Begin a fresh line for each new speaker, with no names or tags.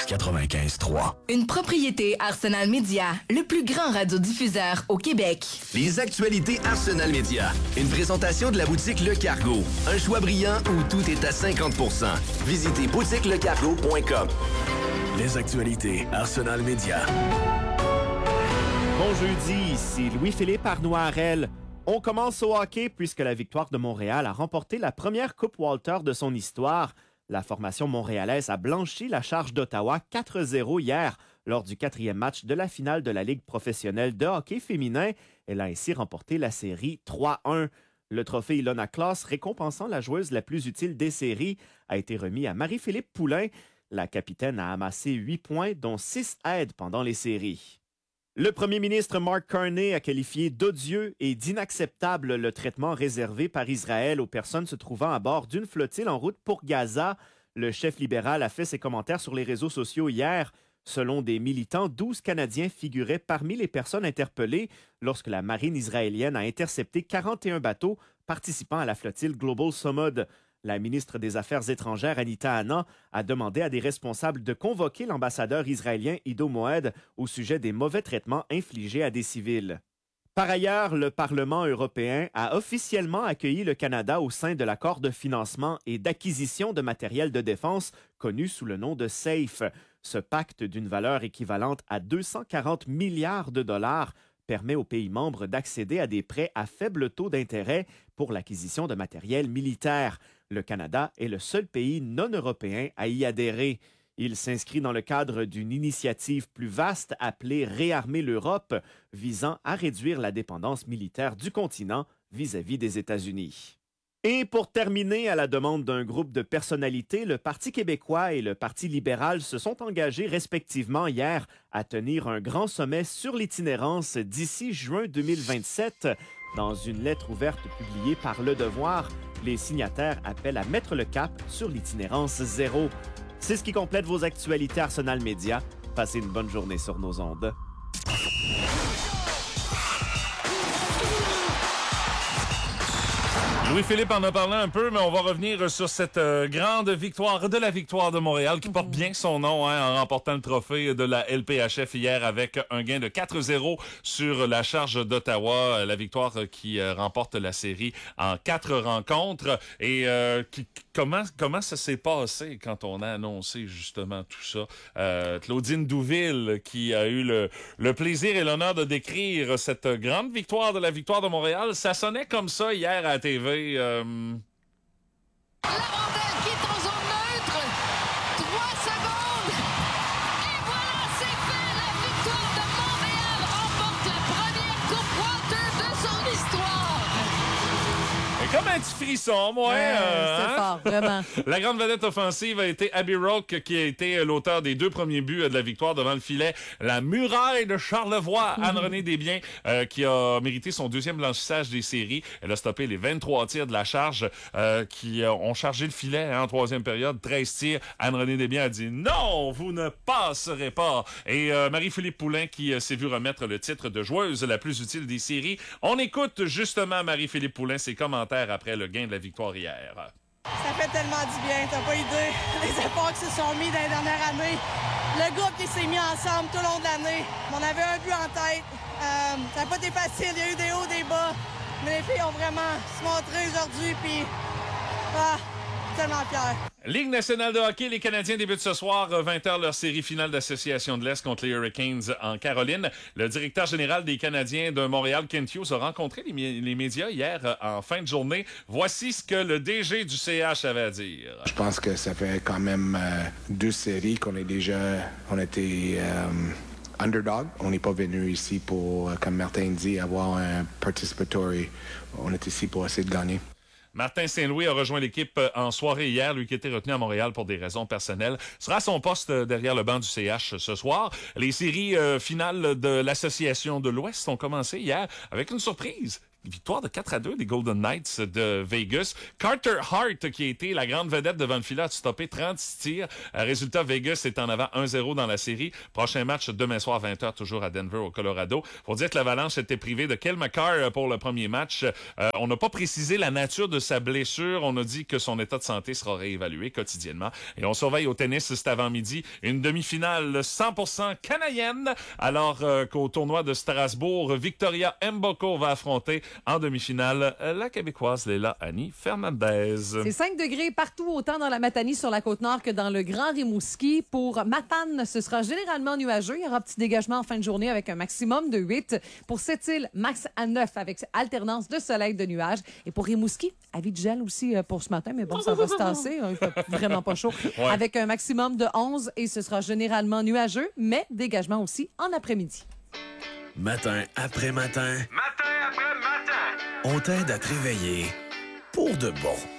95.3.
Une propriété Arsenal Media, le plus grand radiodiffuseur au Québec.
Les actualités Arsenal Media. Une présentation de la boutique Le Cargo. Un choix brillant où tout est à 50%. Visitez boutiquelecargo.com.
Les actualités Arsenal Media.
Bon jeudi, ici Louis-Philippe Arnoirel. On commence au hockey puisque la Victoire de Montréal a remporté la première Coupe Walter de son histoire. La formation montréalaise a blanchi la charge d'Ottawa 4-0 hier lors du 4e match de la finale de la Ligue professionnelle de hockey féminin. Elle a ainsi remporté la série 3-1. Le trophée Ilona Claus, récompensant la joueuse la plus utile des séries, a été remis à Marie-Philippe Poulin. La capitaine a amassé 8 points, dont 6 aides pendant les séries. Le premier ministre Mark Carney a qualifié d'odieux et d'inacceptable le traitement réservé par Israël aux personnes se trouvant à bord d'une flottille en route pour Gaza. Le chef libéral a fait ses commentaires sur les réseaux sociaux hier. Selon des militants, 12 Canadiens figuraient parmi les personnes interpellées lorsque la marine israélienne a intercepté 41 bateaux participant à la flottille Global Samud. La ministre des Affaires étrangères, Anita Anand, a demandé à des responsables de convoquer l'ambassadeur israélien Ido Moed au sujet des mauvais traitements infligés à des civils. Par ailleurs, le Parlement européen a officiellement accueilli le Canada au sein de l'accord de financement et d'acquisition de matériel de défense connu sous le nom de SAFE. Ce pacte d'une valeur équivalente à 240 milliards de dollars permet aux pays membres d'accéder à des prêts à faible taux d'intérêt pour l'acquisition de matériel militaire. Le Canada est le seul pays non européen à y adhérer. Il s'inscrit dans le cadre d'une initiative plus vaste appelée Réarmer l'Europe, visant à réduire la dépendance militaire du continent vis-à-vis des États-Unis. Et pour terminer, à la demande d'un groupe de personnalités, le Parti québécois et le Parti libéral se sont engagés respectivement hier à tenir un grand sommet sur l'itinérance d'ici juin 2027. Dans une lettre ouverte publiée par Le Devoir, les signataires appellent à mettre le cap sur l'itinérance zéro. C'est ce qui complète vos actualités Arsenal Média. Passez une bonne journée sur nos ondes.
Louis-Philippe en a parlé un peu, mais on va revenir sur cette grande victoire de la Victoire de Montréal qui porte bien son nom en remportant le trophée de la LPHF hier avec un gain de 4-0 sur la charge d'Ottawa. La Victoire qui remporte la série en 4 rencontres. Et comment ça s'est passé quand on a annoncé justement tout ça? Claudine Douville qui a eu le plaisir et l'honneur de décrire cette grande victoire de la Victoire de Montréal. Ça sonnait comme ça hier à la TV.
La rondelle qui est en zone neutre. 3 secondes. Et voilà, c'est fait. La Victoire de Montréal remporte la première Coupe Walter de son histoire.
Et comme un petit frisson, moi.
C'est fort, vraiment.
La grande vedette offensive a été Abby Roque, qui a été l'auteur des 2 premiers buts de la victoire devant le filet. La muraille de Charlevoix, Anne-Renée Desbiens, qui a mérité son 2e blanchissage des séries. Elle a stoppé les 23 tirs de la charge qui ont chargé le filet en 3e période. 13 tirs. Anne-Renée Desbiens a dit « Non, vous ne passerez pas ». Et Marie-Philippe Poulin qui s'est vu remettre le titre de joueuse la plus utile des séries. On écoute justement Marie-Philippe Poulin, ses commentaires après le gain de la victoire hier.
Ça fait tellement du bien, t'as pas idée. Les efforts qui se sont mis dans les dernières années, le groupe qui s'est mis ensemble tout au long de l'année. On avait un but en tête. Ça n'a pas été facile, il y a eu des hauts, des bas. Mais les filles ont vraiment se montré aujourd'hui, puis tellement fier.
Ligue nationale de hockey, les Canadiens débutent ce soir, 20h, leur série finale d'Association de l'Est contre les Hurricanes en Caroline. Le directeur général des Canadiens de Montréal, Kent Hughes, a rencontré les médias hier en fin de journée. Voici ce que le DG du CH avait à dire.
Je pense que ça fait quand même 2 séries qu'on était underdog. On n'est pas venu ici pour, comme Martin dit, avoir un participatory. On est ici pour essayer de gagner.
Martin Saint-Louis a rejoint l'équipe en soirée hier, lui qui était retenu à Montréal pour des raisons personnelles. Sera à son poste derrière le banc du CH ce soir. Les séries finales de l'Association de l'Ouest ont commencé hier avec une surprise. victoire de 4-2 des Golden Knights de Vegas. Carter Hart, qui a été la grande vedette devant le filet, a stoppé 36 tirs. Résultat, Vegas est en avant 1-0 dans la série. Prochain match demain soir 20h, toujours à Denver, au Colorado. Faut dire que l'Avalanche était privée de Cale Makar pour le premier match. On n'a pas précisé la nature de sa blessure. On a dit que son état de santé sera réévalué quotidiennement. Et on surveille au tennis cet avant-midi une demi-finale 100% canadienne, alors qu'au tournoi de Strasbourg, Victoria Mboko va affronter en demi-finale la Québécoise Léla Annie Fernandez.
C'est 5 degrés partout, autant dans la Matanie sur la Côte-Nord que dans le Grand Rimouski. Pour Matane, ce sera généralement nuageux. Il y aura un petit dégagement en fin de journée avec un maximum de 8. Pour Sept-Îles, max à 9 avec alternance de soleil de nuages. Et pour Rimouski, avis de gel aussi pour ce matin, mais bon, ça va se tasser. Il fait vraiment pas chaud. Ouais. Avec un maximum de 11 et ce sera généralement nuageux, mais dégagement aussi en après-midi.
Matin après matin.
Matin après matin.
On t'aide à te réveiller pour de bon.